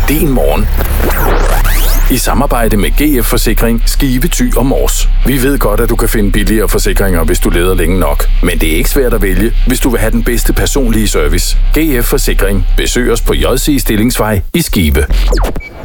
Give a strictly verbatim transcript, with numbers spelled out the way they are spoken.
din morgen. I samarbejde med G F Forsikring, Skive, Thy og Mors. Vi ved godt, at du kan finde billigere forsikringer, hvis du leder længe nok. Men det er ikke svært at vælge, hvis du vil have den bedste personlige service. G F Forsikring. Besøg os på J C Stillingsvej i Skive.